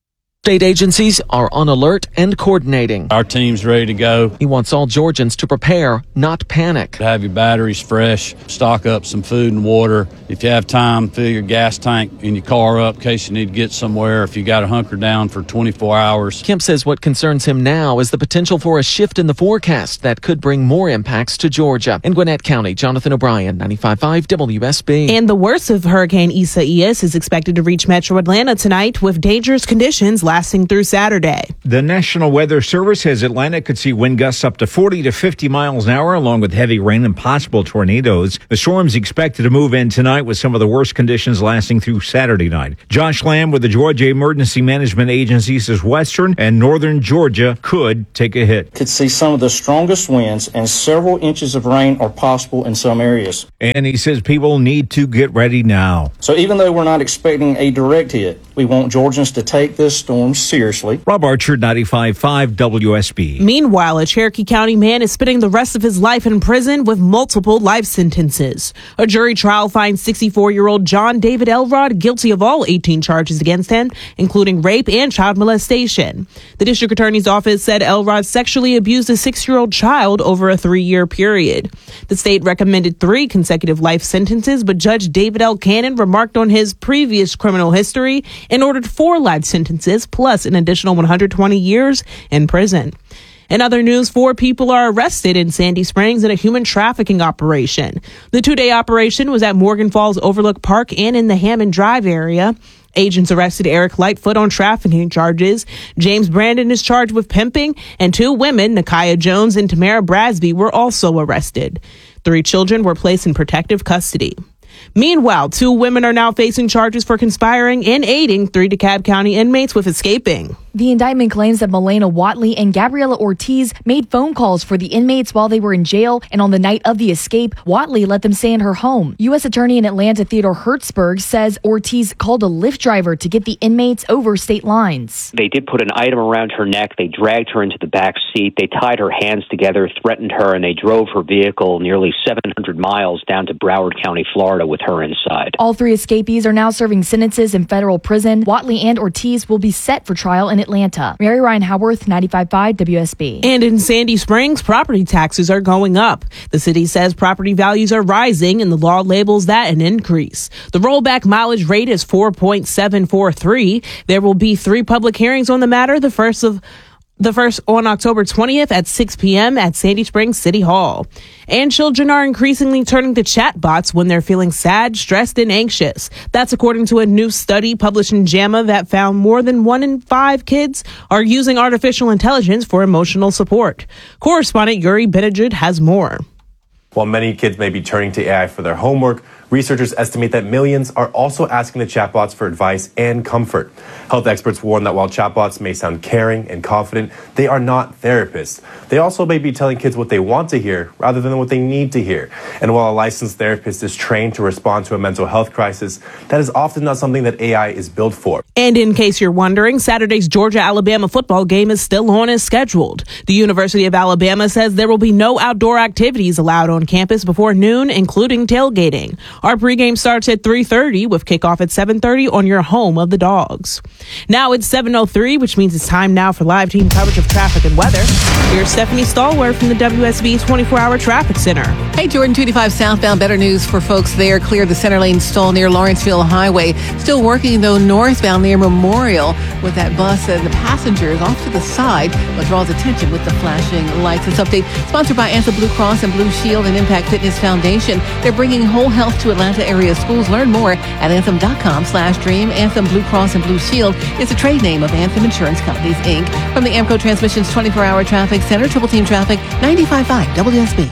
State agencies are on alert and coordinating.
Our team's ready to go.
He wants all Georgians to prepare, not panic.
Have your batteries fresh, stock up some food and water. If you have time, fill your gas tank in your car up in case you need to get somewhere. If you got to hunker down for twenty-four hours.
Kemp says what concerns him now is the potential for a shift in the forecast that could bring more impacts to Georgia. In Gwinnett County, Jonathan O'Brien, ninety-five point five W S B.
And the worst of Hurricane Isaias is expected to reach Metro Atlanta tonight with dangerous conditions lasting through Saturday.
The National Weather Service says Atlanta could see wind gusts up to forty to fifty miles an hour, along with heavy rain and possible tornadoes. The storm's expected to move in tonight with some of the worst conditions lasting through Saturday night. Josh Lamb with the Georgia Emergency Management Agency says western and northern Georgia could take a hit.
Could see some of the strongest winds and several inches of rain are possible in some areas.
And he says people need to get ready now.
So even though we're not expecting a direct hit, we want Georgians to take this storm seriously.
Rob Archer, ninety-five point five W S B.
Meanwhile, a Cherokee County man is spending the rest of his life in prison with multiple life sentences. A jury trial finds sixty-four-year-old John David Elrod guilty of all eighteen charges against him, including rape and child molestation. The district attorney's office said Elrod sexually abused a six-year-old child over a three-year period. The state recommended three consecutive life sentences, but Judge David L. Cannon remarked on his previous criminal history and ordered four life sentences plus an additional one hundred twenty years in prison. In other news, four people are arrested in Sandy Springs in a human trafficking operation. The two-day operation was at Morgan Falls Overlook Park and in the Hammond Drive area. Agents arrested Eric Lightfoot on trafficking charges. James Brandon is charged with pimping, and two women, Nakia Jones and Tamara Brasby, were also arrested. Three children were placed in protective custody. Meanwhile, two women are now facing charges for conspiring and aiding three DeKalb County inmates with escaping.
The indictment claims that Milena Watley and Gabriela Ortiz made phone calls for the inmates while they were in jail, and on the night of the escape, Watley let them stay in her home. U S Attorney in Atlanta Theodore Hertzberg says Ortiz called a Lyft driver to get the inmates over state lines.
They did put an item around her neck. They dragged her into the back seat. They tied her hands together, threatened her, and they drove her vehicle nearly seven hundred miles down to Broward County, Florida, with her inside.
All three escapees are now serving sentences in federal prison. Watley and Ortiz will be set for trial in Atlanta. Mary Ryan Howarth, ninety-five point five W S B.
And in Sandy Springs, property taxes are going up. The city says property values are rising, and the law labels that an increase. The rollback mileage rate is four point seven four three. There will be three public hearings on the matter. The first of The first on October twentieth at six p.m. at Sandy Springs City Hall. And children are increasingly turning to chatbots when they're feeling sad, stressed, and anxious. That's according to a new study published in JAMA that found more than one in five kids are using artificial intelligence for emotional support. Correspondent Yuri Benajud has more.
While many kids may be turning to A I for their homework, researchers estimate that millions are also asking the chatbots for advice and comfort. Health experts warn that while chatbots may sound caring and confident, they are not therapists. They also may be telling kids what they want to hear rather than what they need to hear. And while a licensed therapist is trained to respond to a mental health crisis, that is often not something that A I is built for.
And in case you're wondering, Saturday's Georgia-Alabama football game is still on as scheduled. The University of Alabama says there will be no outdoor activities allowed on campus before noon, including tailgating. Our pregame starts at three thirty with kickoff at seven thirty on your home of the Dogs. Now it's seven oh three, which means it's time now for live team coverage of traffic and weather. Here's Stephanie Stallworth from the W S B twenty-four hour Traffic Center.
Hey, Jordan, two eighty-five southbound. Better news for folks there. Clear the center lane stall near Lawrenceville Highway. Still working, though, northbound near Memorial with that bus and the passengers off to the side, but draws attention with the flashing lights. This update sponsored by Anthem Blue Cross and Blue Shield and Impact Fitness Foundation. They're bringing whole health to Atlanta area schools. Learn more at anthem.com slash dream. Anthem Blue Cross and Blue Shield is the trade name of Anthem Insurance Companies, Incorporated. From the Amco Transmissions twenty-four hour Traffic Center, Triple Team Traffic, ninety-five point five W S B.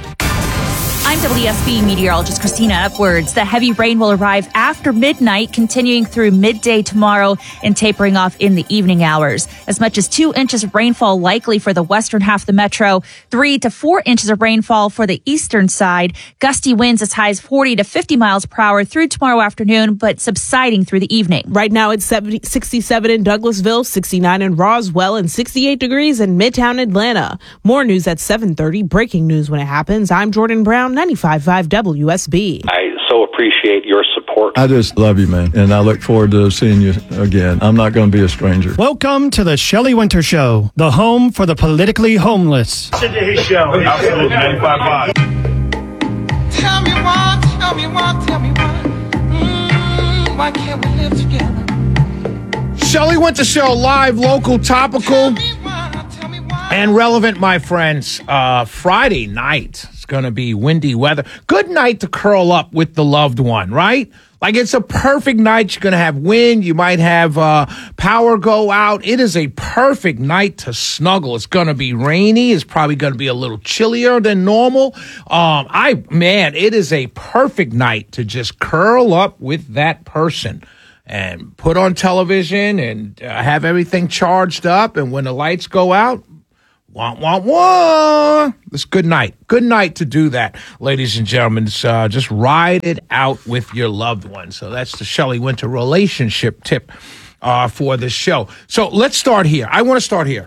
I'm W S B meteorologist Christina Upwards. The heavy rain will arrive after midnight, continuing through midday tomorrow and tapering off in the evening hours. As much as two inches of rainfall likely for the western half of the metro, three to four inches of rainfall for the eastern side. Gusty winds as high as forty to fifty miles per hour through tomorrow afternoon, but subsiding through the evening.
Right now it's seventy, sixty-seven in Douglasville, sixty-nine in Roswell, and sixty-eight degrees in Midtown Atlanta. More news at seven thirty. Breaking news when it happens. I'm Jordan Brown, ninety-five point five W S B.
I
so appreciate your support.
I just love you, man, and I look forward to seeing you again. I'm not going to be a stranger.
Welcome to the Shelley Winter Show, the home for the politically homeless.
Listen to his show. Absolutely, ninety-five point five.
Tell me why, tell me why, tell me why. Mm, why can't we live together?
Shelley Winter Show, live, local, topical, and relevant, my friends. Uh, Friday night, it's going to be windy weather. Good night to curl up with the loved one, right? Like, it's a perfect night. You're going to have wind. You might have uh, power go out. It is a perfect night to snuggle. It's going to be rainy. It's probably going to be a little chillier than normal. Um, I, man, it is a perfect night to just curl up with that person and put on television and uh, have everything charged up. And when the lights go out, wah, wah, wah. It's good night. Good night to do that, ladies and gentlemen. Uh, just ride it out with your loved one. So that's the Shelley Winter relationship tip uh, for this show. So let's start here. I want to start here.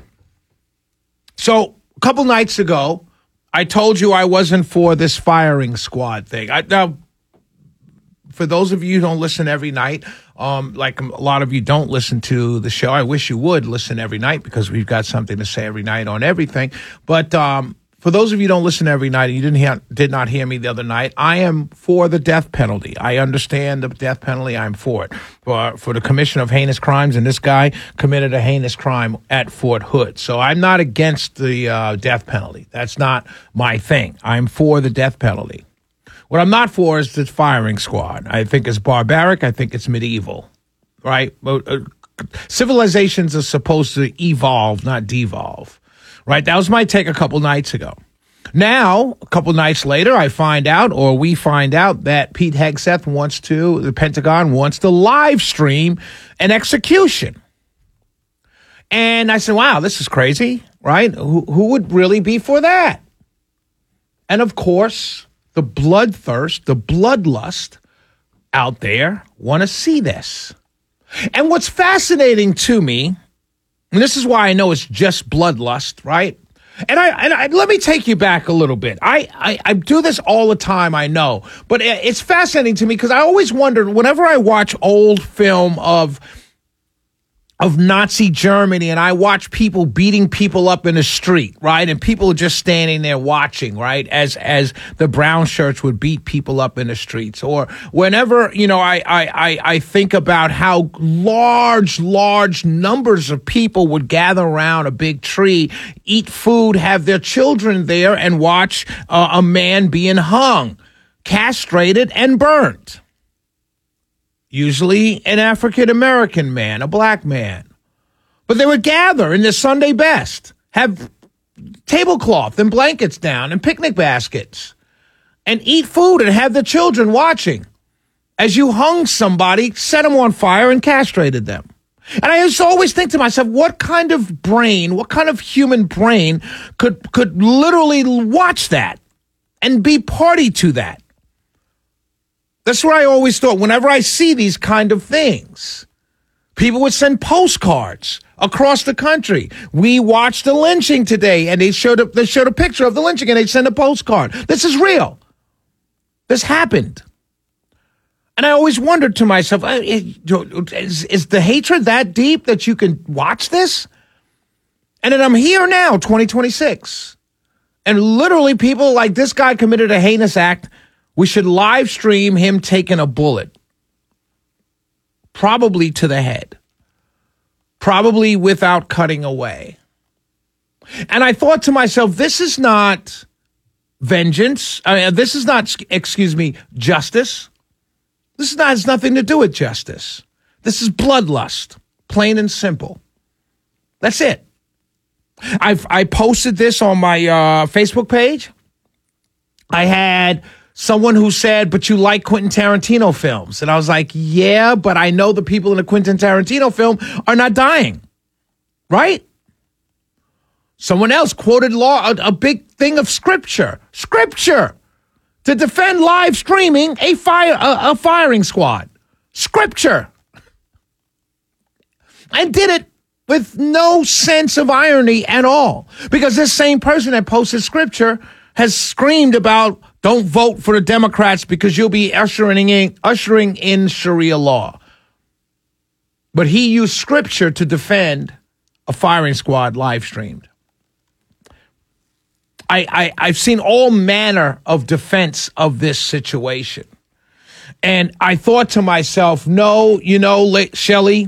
So a couple nights ago, I told you I wasn't for this firing squad thing. I, now, for those of you who don't listen every night, um, like a lot of you don't listen to the show, I wish you would listen every night because we've got something to say every night on everything. But um, for those of you who don't listen every night and you didn't hear, did not hear me the other night, I am for the death penalty. I understand the death penalty. I'm for it. For, for the commission of heinous crimes, and this guy committed a heinous crime at Fort Hood. So I'm not against the uh, death penalty. That's not my thing. I'm for the death penalty. What I'm not for is the firing squad. I think it's barbaric. I think it's medieval, right? Civilizations are supposed to evolve, not devolve, right? That was my take a couple nights ago. Now, a couple nights later, I find out, or we find out, that Pete Hegseth wants to, the Pentagon wants to live stream an execution. And I said, wow, this is crazy, right? Who, who would really be for that? And of course, the bloodthirst, the bloodlust out there want to see this. And what's fascinating to me, and this is why I know it's just bloodlust, right? And I, and I let me take you back a little bit. I, I, I do this all the time, I know. But it's fascinating to me because I always wondered, whenever I watch old film of of Nazi Germany, and I watch people beating people up in the street, right? And people are just standing there watching, right? As as the brown shirts would beat people up in the streets. Or whenever, you know, I I I think about how large, large numbers of people would gather around a big tree, eat food, have their children there, and watch uh, a man being hung, castrated, and burnt. Usually an African-American man, a black man. But they would gather in their Sunday best, have tablecloth and blankets down and picnic baskets, and eat food and have their children watching as you hung somebody, set them on fire, and castrated them. And I used to always think to myself, what kind of brain, what kind of human brain could could literally watch that and be party to that? That's what I always thought. Whenever I see these kind of things, people would send postcards across the country. We watched the lynching today, and they showed a, they showed a picture of the lynching, and they sent a postcard. This is real. This happened. And I always wondered to myself, is, is the hatred that deep that you can watch this? And then I'm here now, twenty twenty-six. And literally people like this guy committed a heinous act. We should live stream him taking a bullet, probably to the head, probably without cutting away. And I thought to myself, this is not vengeance. I mean, this is not, excuse me, justice. This is not, has nothing to do with justice. This is bloodlust, plain and simple. That's it. I've I posted this on my uh, Facebook page. I had someone who said, but you like Quentin Tarantino films. And I was like, yeah, but I know the people in a Quentin Tarantino film are not dying. Right? Someone else quoted law, a, a big thing of scripture. Scripture. To defend live streaming a fire a, a firing squad. Scripture. And did it with no sense of irony at all. Because this same person that posted scripture has screamed about Don't vote for the Democrats because you'll be ushering in, ushering in Sharia law. But he used scripture to defend a firing squad live streamed. I, I, I've seen all manner of defense of this situation. And I thought to myself, no, you know, Shelley,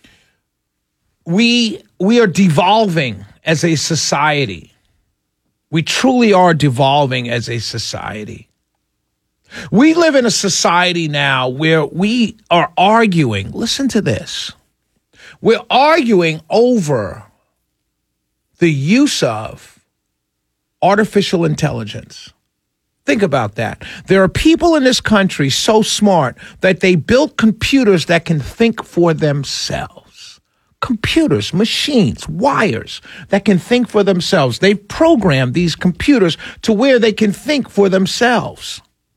we, we are devolving as a society. We truly are devolving as a society. We live in a society now where we are arguing. Listen to this. We're arguing over the use of artificial intelligence. Think about that. There are people in this country so smart that they built computers that can think for themselves. Computers, machines, wires that can think for themselves. They've programmed these computers to where they can think for themselves.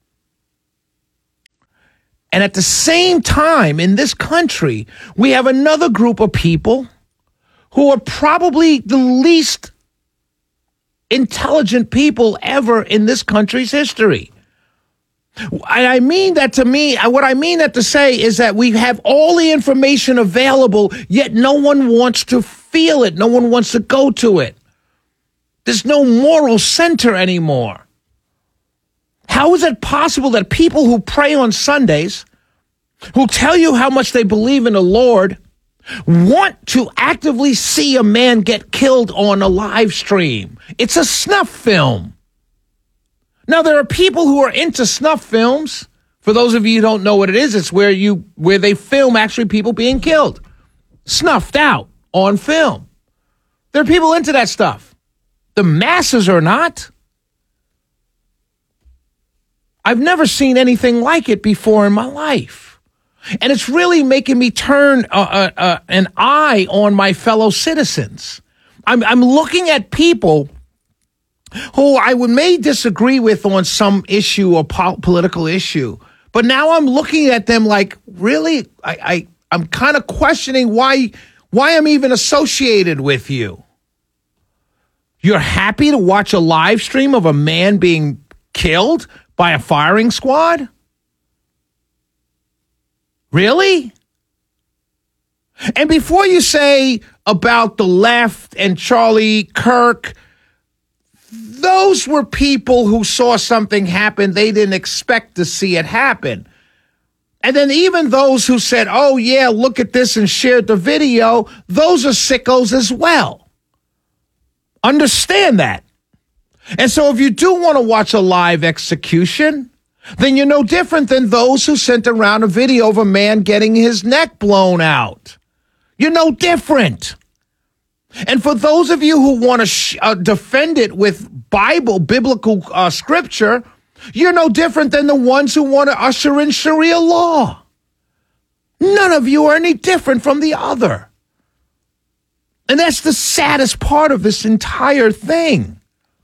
And at the same time, in this country, we have another group of people who are probably the least intelligent people ever in this country's history. And I mean that to me, what I mean that to say is that we have all the information available, yet no one wants to feel it. No one wants to go to it. There's no moral center anymore. How is it possible that people who pray on Sundays, who tell you how much they believe in the Lord, want to actively see a man get killed on a live stream? It's a snuff film. Now, there are people who are into snuff films. For those of you who don't know what it is, it's where you where they film actually people being killed, snuffed out on film. There are people into that stuff. The masses are not. I've never seen anything like it before in my life. And it's really making me turn uh, uh, uh, an eye on my fellow citizens. I'm, I'm looking at people who I would may disagree with on some issue or po- political issue, but now I'm looking at them like, really, I, I I'm kind of questioning why why I'm even associated with you. You're happy to watch a live stream of a man being killed by a firing squad? Really? And before you say about the left and Charlie Kirk, those were people who saw something happen they didn't expect to see it happen. And then even those who said, oh, yeah, look at this and shared the video, those are sickos as well. Understand that. And so if you do want to watch a live execution, then you're no different than those who sent around a video of a man getting his neck blown out. You're no different. And for those of you who want to sh- uh, defend it with Bible, biblical uh, scripture, you're no different than the ones who want to usher in Sharia law. None of you are any different from the other. And that's the saddest part of this entire thing.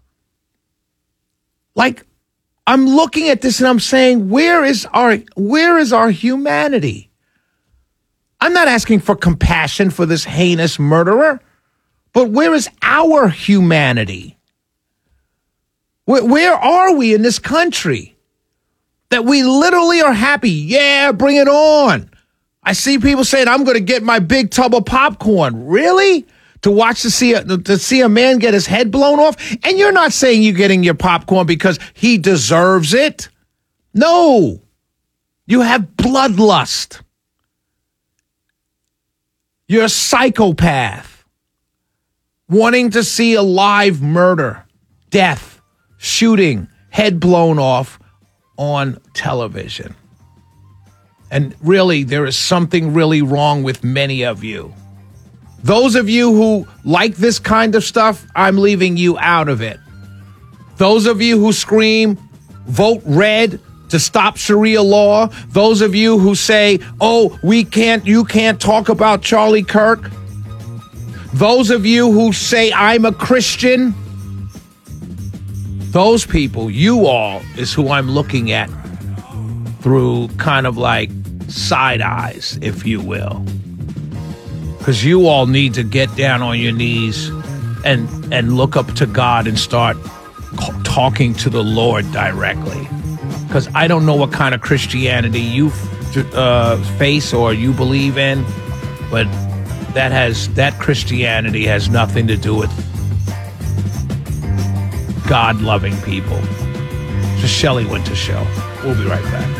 Like, I'm looking at this and I'm saying, where is our, where is our humanity? I'm not asking for compassion for this heinous murderer. But where is our humanity? Where, where are we in this country that we literally are happy? Yeah, bring it on. I see people saying, I'm going to get my big tub of popcorn. Really? To watch to see a, to see a man get his head blown off? And you're not saying you're getting your popcorn because he deserves it. No. You have bloodlust. You're a psychopath. Wanting to see a live murder, death, shooting, head blown off on television. And really, there is something really wrong with many of you. Those of you who like this kind of stuff, I'm leaving you out of it. Those of you who scream, vote red to stop Sharia law. Those of you who say, oh, we can't, you can't talk about Charlie Kirk. Those of you who say I'm a Christian, those people, you all, is who I'm looking at through kind of like side eyes, if you will. Because you all need to get down on your knees and, and look up to God and start talking to the Lord directly. Because I don't know what kind of Christianity you uh, face or you believe in, but that has that Christianity has nothing to do with God-loving people. It's a Shelley Winter Show. We'll be right back.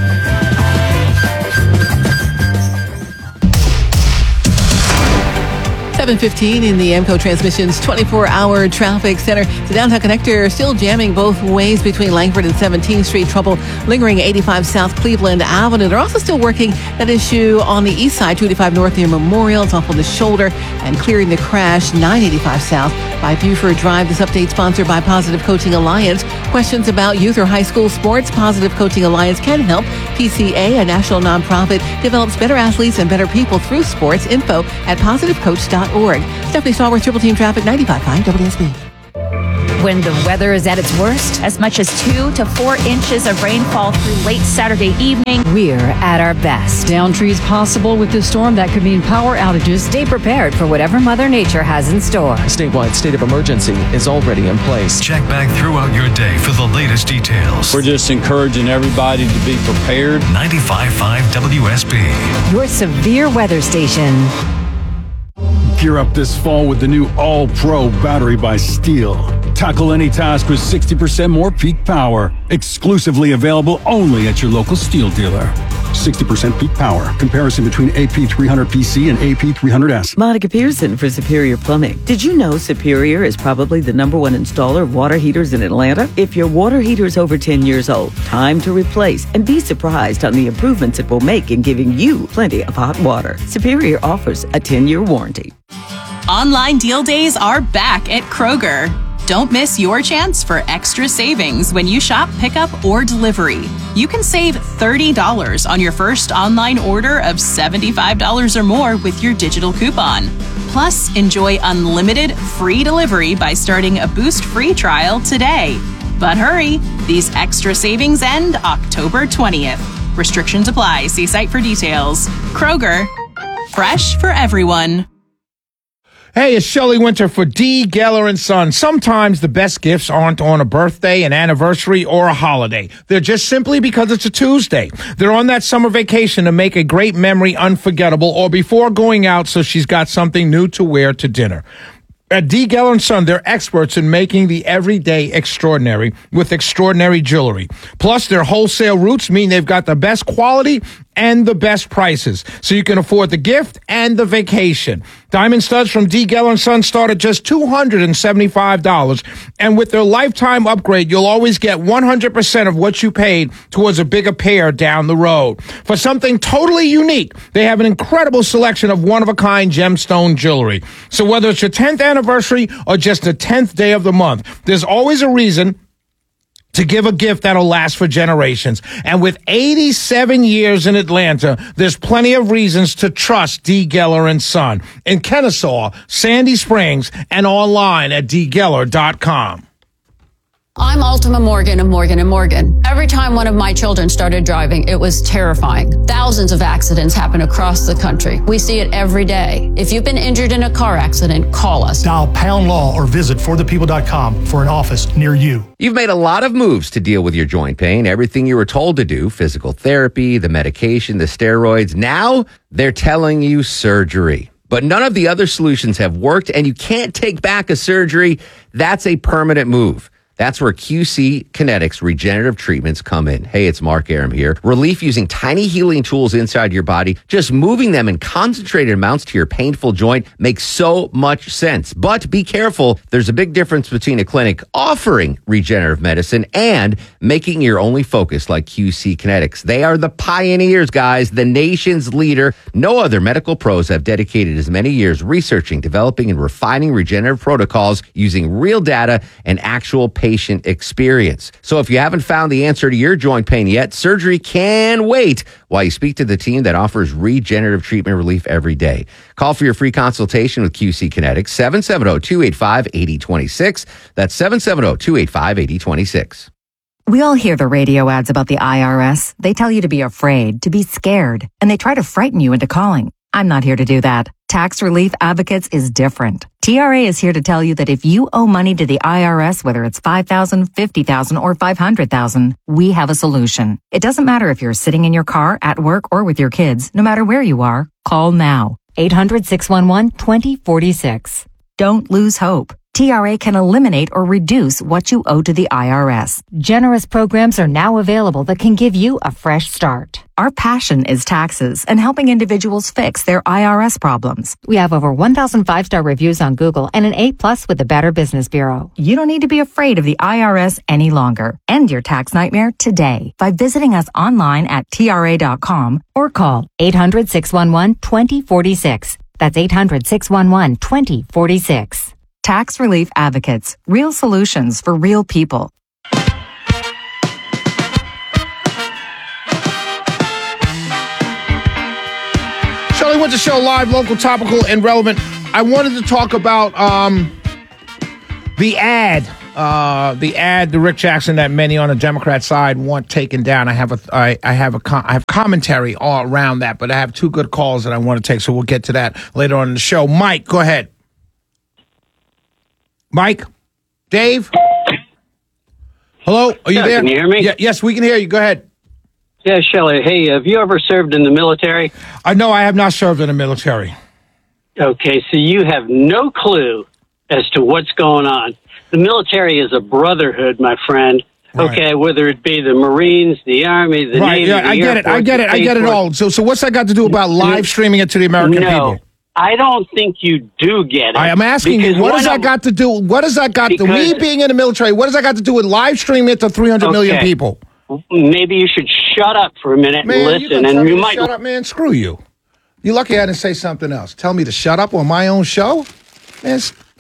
seven fifteen in the Amco Transmissions twenty-four hour traffic center. The downtown connector still jamming both ways between Langford and seventeenth Street. Trouble lingering eighty-five South Cleveland Avenue. They're also still working that issue on the east side, two eighty-five North near Memorial. It's off on the shoulder and clearing the crash, nine eighty-five South by Buford Drive. This update sponsored by Positive Coaching Alliance. Questions about youth or high school sports? Positive Coaching Alliance can help. P C A, a national nonprofit, develops better athletes and better people through sports. Info at positive coach dot org. Stephanie Stallworth, Triple Team Traffic, ninety-five point five W S B.
When the weather is at its worst, as much as two to four inches of rainfall through late Saturday evening.
We're at our best. Down trees possible with this storm. That could mean power outages. Stay prepared for whatever Mother Nature has in store.
A statewide state of emergency is already in place.
Check back throughout your day for the latest details.
We're just encouraging everybody to be prepared.
ninety-five point five W S B.
Your severe weather station.
Gear up this fall with the new All-Pro battery by Steel. Tackle any task with sixty percent more peak power. Exclusively available only at your local Steel dealer. sixty percent peak power. Comparison between A P three hundred P C and A P three hundred S.
Monica Pearson for Superior Plumbing. Did you know Superior is probably the number one installer of water heaters in Atlanta? If your water heater is over ten years old, time to replace and be surprised on the improvements it will make in giving you plenty of hot water. Superior offers a ten-year warranty.
Online deal days are back at Kroger. Don't miss your chance for extra savings when you shop pickup or delivery. You can save thirty dollars on your first online order of seventy-five dollars or more with your digital coupon. Plus, enjoy unlimited free delivery by starting a Boost free trial today. But hurry, these extra savings end October twentieth. Restrictions apply. See site for details. Kroger, fresh for everyone.
Hey, it's Shelley Winter for D. Geller and Son. Sometimes the best gifts aren't on a birthday, an anniversary, or a holiday. They're just simply because it's a Tuesday. They're on that summer vacation to make a great memory unforgettable or before going out so she's got something new to wear to dinner. At D. Geller and Son, they're experts in making the everyday extraordinary with extraordinary jewelry. Plus, their wholesale routes mean they've got the best quality and the best prices, so you can afford the gift and the vacation. Diamond studs from D. Geller and Son start at just two hundred seventy-five dollars, and with their lifetime upgrade, you'll always get one hundred percent of what you paid towards a bigger pair down the road. For something totally unique, they have an incredible selection of one-of-a-kind gemstone jewelry. So whether it's your tenth anniversary or just the tenth day of the month, there's always a reason to give a gift that'll last for generations. And with eighty-seven years in Atlanta, there's plenty of reasons to trust D. Geller and Son in Kennesaw, Sandy Springs, and online at d geller dot com.
I'm Ultima Morgan of Morgan and Morgan. Every time one of my children started driving, it was terrifying. Thousands of accidents happen across the country. We see it every day. If you've been injured in a car accident, call us.
Dial pound law or visit for the people dot com for an office near you.
You've made a lot of moves to deal with your joint pain. Everything you were told to do, physical therapy, the medication, the steroids. Now they're telling you surgery. But none of the other solutions have worked, and you can't take back a surgery. That's a permanent move. That's where Q C Kinetics regenerative treatments come in. Hey, it's Mark Aram here. Relief using tiny healing tools inside your body. Just moving them in concentrated amounts to your painful joint makes so much sense. But be careful. There's a big difference between a clinic offering regenerative medicine and making your only focus like Q C Kinetics. They are the pioneers, guys, the nation's leader. No other medical pros have dedicated as many years researching, developing, and refining regenerative protocols using real data and actual patient experience. So if you haven't found the answer to your joint pain yet, surgery can wait while you speak to the team that offers regenerative treatment relief every day. Call for your free consultation with Q C Kinetics, seven seven zero, two eight five, eight zero two six. That's seven seven zero, two eight five, eight zero two six.
We all hear the radio ads about the I R S. They tell you to be afraid, to be scared, and they try to frighten you into calling. I'm not here to do that. Tax Relief Advocates is different. T R A is here to tell you that if you owe money to the I R S, whether it's five thousand dollars, fifty thousand dollars, or five hundred thousand dollars, we have a solution. It doesn't matter if you're sitting in your car, at work, or with your kids. No matter where you are, call now. eight hundred, six one one, two zero four six. Don't lose hope. T R A can eliminate or reduce what you owe to the I R S. Generous programs are now available that can give you a fresh start. Our passion is taxes and helping individuals fix their I R S problems. We have over one thousand five-star reviews on Google and an A plus with the Better Business Bureau. You don't need to be afraid of the I R S any longer. End your tax nightmare today by visiting us online at T R A dot com or call eight hundred, six one one, two zero four six. That's eight hundred, six one one, two zero four six. Tax Relief Advocates. Real solutions for real people.
Shirley Winter Show, live, local, topical, and relevant. I wanted to talk about um, the ad, uh, the ad, the Rick Jackson that many on the Democrat side want taken down. I have a, I, I have a, com- I have commentary all around that, but I have two good calls that I want to take, so we'll get to that later on in the show. Mike, go ahead. Mike, Dave, hello, are you
yeah,
there?
Can you hear me?
Yeah, yes, we can hear you. Go ahead.
Yeah, Shelley. Hey, have you ever served in the military?
I know I have not served in the military.
Okay, so you have no clue as to what's going on. The military is a brotherhood, my friend. Right. Okay, whether it be the Marines, the Army, the
right,
Navy,
yeah,
the
I
Air
get it,
Force,
I get it, I get it all. So, so what's that got to do about live streaming it to the American
no.
people?
I don't think you do get it.
I am asking you, what does that got to do? What does that got to me being in the military? What does that got to do with live streaming it to three hundred okay. million people?
Maybe you should shut up for a minute
man,
and listen.
You
and you
to
might
shut up, man. Screw you. You're lucky I didn't say something else. Tell me to shut up on my own show, man.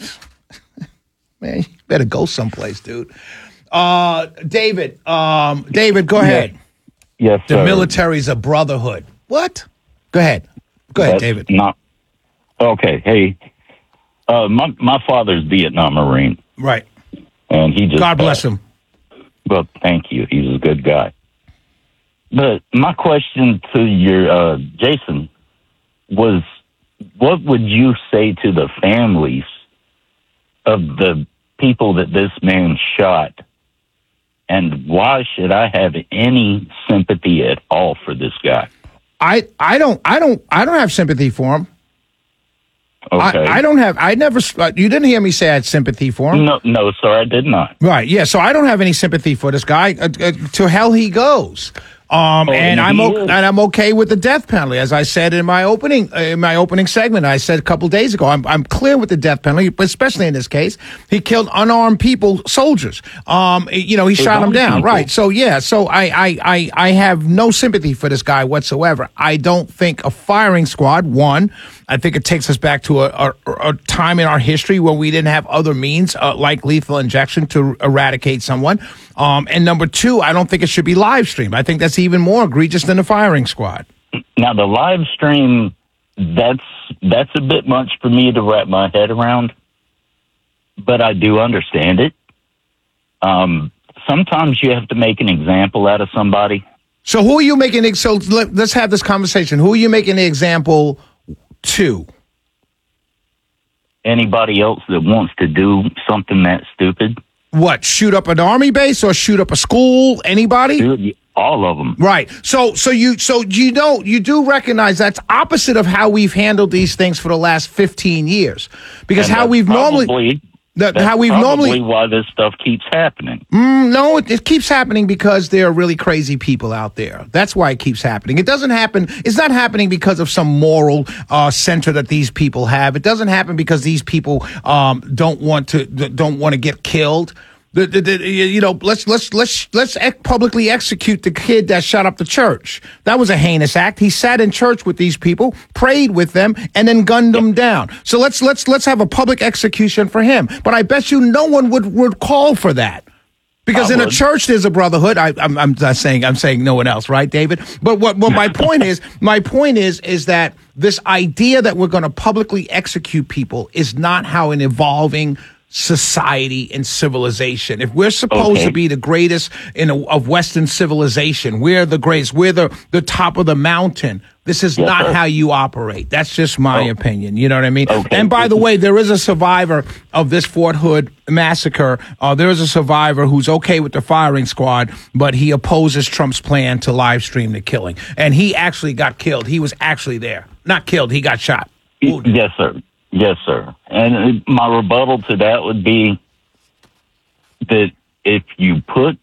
Man, you better go someplace, dude. Uh, David, um, David, go ahead.
Yes,
the
sir.
military's a brotherhood. What? Go ahead. Go ahead,
That's
David.
Not okay. Hey, uh, my my father's Vietnam Marine,
right?
And he just
God bless him.
Well, thank you. He's a good guy. But my question to your uh, Jason was, what would you say to the families of the people that this man shot? And why should I have any sympathy at all for this guy?
I, I don't I don't I don't have sympathy for him.
Okay.
I, I don't have I never you didn't hear me say I had sympathy for him.
No, no, sir, I did not.
Right? Yeah. So I don't have any sympathy for this guy. Uh, uh, to hell he goes. Um,
oh,
and I'm
o-
and I'm okay with the death penalty, as I said in my opening uh, in my opening segment. I said a couple days ago, I'm I'm clear with the death penalty, but especially in this case, he killed unarmed people, soldiers. Um, you know, he shot them down, people. Right? So yeah, so I, I I I have no sympathy for this guy whatsoever. I don't think a firing squad. One, I think it takes us back to a, a, a time in our history where we didn't have other means uh, like lethal injection to eradicate someone. Um, and number two, I don't think it should be live streamed. I think that's even more egregious than a firing squad.
Now, the live stream, that's that's a bit much for me to wrap my head around, but I do understand it. Um, sometimes you have to make an example out of somebody.
So who are you making? So let, let's have this conversation. Who are you making the example to?
Anybody else that wants to do something that stupid.
What, shoot up an army base or shoot up a school? Anybody?
Dude, all of them.
Right. So, so you, so you know, you do recognize that's opposite of how we've handled these things for the last fifteen years, because
And
how we've
probably,
normally,
that,
how we've
probably
normally,
why this stuff keeps happening.
Mm, no, it, it keeps happening because there are really crazy people out there. That's why it keeps happening. It doesn't happen. It's not happening because of some moral uh, center that these people have. It doesn't happen because these people um, don't want to don't want to get killed. The, the, the, you know, let's let's let's let's ex- publicly execute the kid that shot up the church. That was a heinous act. He sat in church with these people, prayed with them, and then gunned them down. So let's let's let's have a public execution for him. But I bet you no one would would call for that. Because I in would. a church, there's a brotherhood. I, I'm, I'm not saying I'm saying no one else, right, David? But what, what my point is, my point is, is that this idea that we're going to publicly execute people is not how an evolving society and civilization. If we're supposed
Okay.
to be the greatest in a, of Western civilization, we're the greatest, we're the, the top of the mountain. This is
Yes,
not
sir.
how you operate. That's just my
Oh.
opinion. You know what I mean?
Okay.
And by the way, there is a survivor of this Fort Hood massacre. Uh, there is a survivor who's okay with the firing squad, but he opposes Trump's plan to live stream the killing. And he actually got killed. He was actually there. Not killed. He got shot.
Yes, sir. Yes, sir. And uh, my rebuttal to that would be that if you put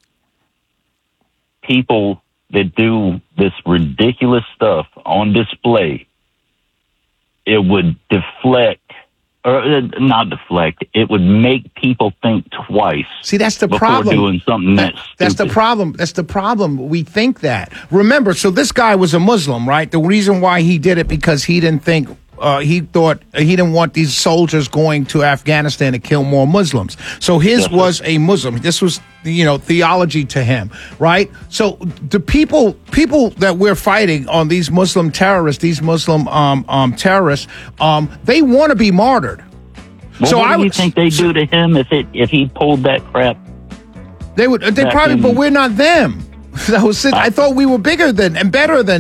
people that do this ridiculous stuff on display, it would deflect, or uh, not deflect, it would make people think twice.
See, that's the
before
problem.
doing something that's
That's the
stupid.
problem. That's the problem. We think that. Remember, so this guy was a Muslim, right? The reason why he did it because he didn't think, uh, he thought he didn't want these soldiers going to Afghanistan to kill more Muslims. So his
Yes, sir.
was a Muslim. This was, you know, theology to him, right? So the people, people that we're fighting on these Muslim terrorists, these Muslim um, um, terrorists, um, they want to be martyred.
Well,
so
what
I
do you
would-
think they do to him if it if he pulled that crap?
They would. They
Back
probably,
in-
but we're not them. I was. I thought we were bigger than and better than